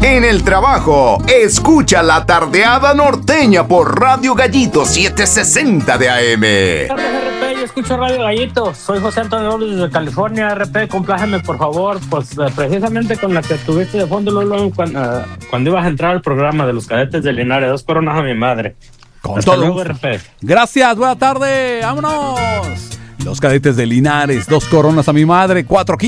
En el trabajo, escucha La Tardeada Norteña por Radio Gallito 760 de AM. Buenas tardes, RP, yo escucho Radio Gallito. Soy José Antonio Robles desde California. RP, complájame por favor, pues precisamente con la que tuviste de fondo Lolo, cuando ibas a entrar al programa de los cadetes de Linares. 2 coronas a mi madre. Con Hasta todo luego, gusto. RP. Gracias, buena tarde, vámonos. Los cadetes de Linares, 2 coronas a mi madre, 4